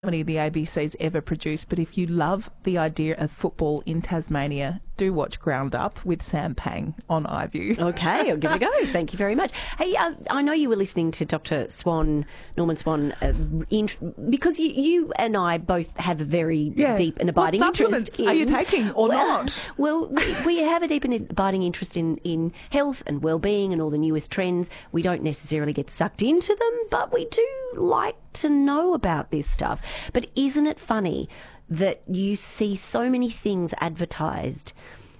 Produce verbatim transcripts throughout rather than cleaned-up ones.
comedy the A B C's ever produced, but if you love the idea of football in Tasmania, do watch Ground Up with Sam Pang on iView. Okay, I'll give it a go. Thank you very much. Hey, uh, I know you were listening to Doctor Swan, Norman Swan, uh, in, because you, you and I both have a very Yeah. deep and abiding What interest supplements in... are you taking or well, not? Well, we, we have a deep and abiding interest in, in health and well-being and all the newest trends. We don't necessarily get sucked into them, but we do like to know about this stuff. But isn't it funny that you see so many things advertised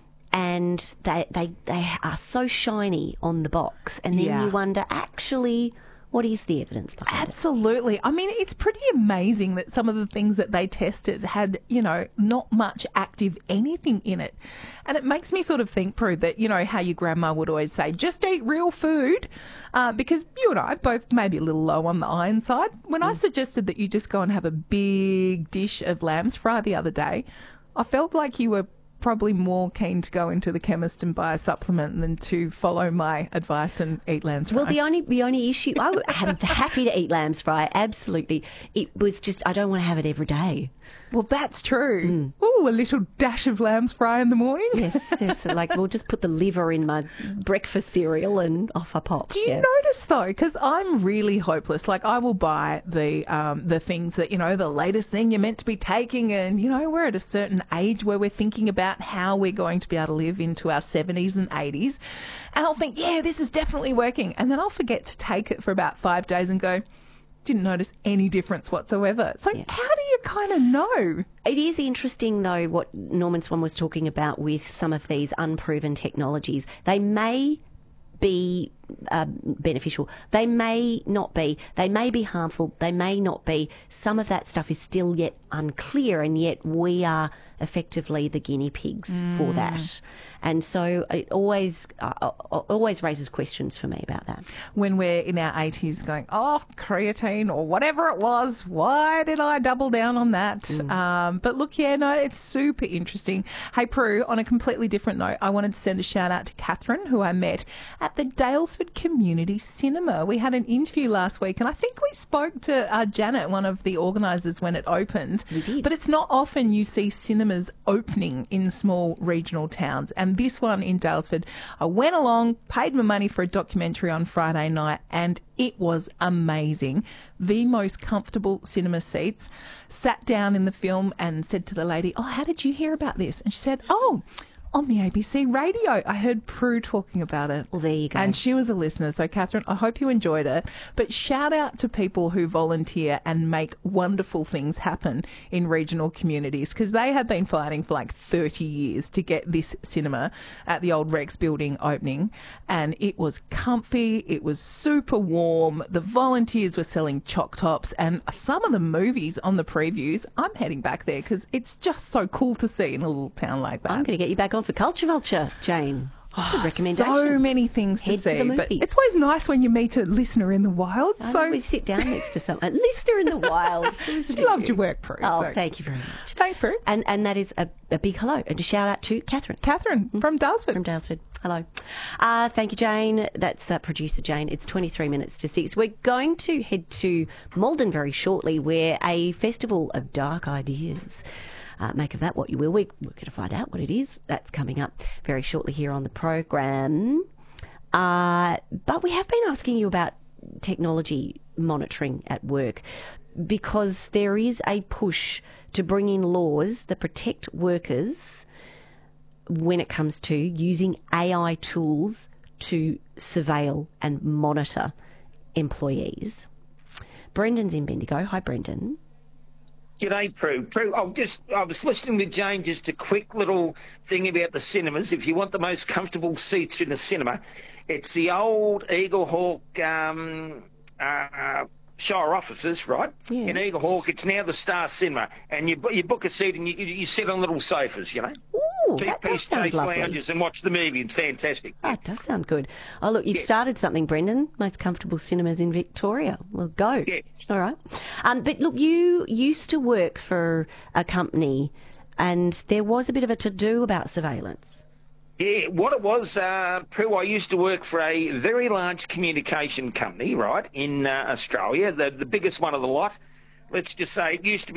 and they they, they are so shiny on the box, and then Yeah. you wonder, actually, what is the evidence behind it? Absolutely. I mean, it's pretty amazing that some of the things that they tested had, you know, not much active anything in it. And it makes me sort of think, Prue, that, you know, how your grandma would always say, just eat real food, uh, because you and I both maybe a little low on the iron side. When I suggested that you just go and have a big dish of lamb's fry the other day, I felt like you were probably more keen to go into the chemist and buy a supplement than to follow my advice and eat lamb's fry. Well, the only the only issue, I would, I'm happy to eat lamb's fry, absolutely. It was just, I don't want to have it every day. Well, that's true. Mm. Oh, a little dash of lamb's fry in the morning. Yes, yes. Like, we'll just put the liver in my breakfast cereal and off I pop. Do you yeah. notice, though, because I'm really hopeless. Like, I will buy the um, the things that, you know, the latest thing you're meant to be taking, and, you know, we're at a certain age where we're thinking about how we're going to be able to live into our seventies and eighties. And I'll think, yeah, this is definitely working. And then I'll forget to take it for about five days and go, didn't notice any difference whatsoever. So Yeah. how do you kind of know? It is interesting, though, what Norman Swan was talking about with some of these unproven technologies. They may be uh, beneficial. They may not be. They may be harmful. They may not be. Some of that stuff is still yet unclear, and yet we are effectively the guinea pigs mm. for that. And so it always uh, always raises questions for me about that. When we're in our eighties going, oh, creatine or whatever it was, why did I double down on that? Mm. Um, but look, yeah, no, it's super interesting. Hey, Prue, on a completely different note, I wanted to send a shout out to Catherine, who I met at the Daylesford Community Cinema. We had an interview last week, and I think we spoke to uh, Janet, one of the organisers, when it opened. We did. But it's not often you see cinemas opening in small regional towns, and this one in Daylesford, I went along, paid my money for a documentary on Friday night, and it was amazing. The most comfortable cinema seats. Sat down in the film and said to the lady, oh, how did you hear about this? And she said, oh, on the A B C radio. I heard Prue talking about it. Well, there you go. And she was a listener. So, Catherine, I hope you enjoyed it. But shout out to people who volunteer and make wonderful things happen in regional communities, because they have been fighting for like thirty years to get this cinema at the old Rex building opening. And it was comfy. It was super warm. The volunteers were selling choc tops, and some of the movies on the previews, I'm heading back there because it's just so cool to see in a little town like that. I'm going to get you back on for Culture Vulture, Jane. Good recommendation. So many things to Head see, to the but movies. it's always nice when you meet a listener in the wild. I so always sit down next to someone. A listener in the wild. she loved your work, Prue. Oh, so. thank you very much. Thanks, Prue. And and that is a, a big hello and a shout out to Catherine. Catherine from Daylesford. From Daylesford. Hello. Uh, thank you, Jane. That's uh, producer Jane. It's twenty-three minutes to six. We're going to head to Malden very shortly, where a festival of dark ideas. Uh, make of that what you will. We, we're going to find out what it is. That's coming up very shortly here on the program. Uh, but we have been asking you about technology monitoring at work, because there is a push to bring in laws that protect workers when it comes to using A I tools to surveil and monitor employees. Brendan's in Bendigo. Hi, Brendan. G'day, Prue. Prue, I'll just, I was listening with Jane, just a quick little thing about the cinemas. If you want the most comfortable seats in a cinema, it's the old Eaglehawk um, uh, Shire offices, right? Yeah. In Eaglehawk, it's now the Star Cinema, and you, you book a seat and you, you sit on little sofas, you know. Ooh, that does Two-piece sound taste lovely. lounges and watch the movie. It's fantastic. Oh, it does sound good. Oh, look, you've Yeah. started something, Brendan. Most comfortable cinemas in Victoria. Well, go. Yeah. All right. Um, but look, you used to work for a company, and there was a bit of a to-do about surveillance. Yeah, what it was, uh, Prue, I used to work for a very large communication company, right, in uh, Australia, the, the biggest one of the lot. Let's just say it used to be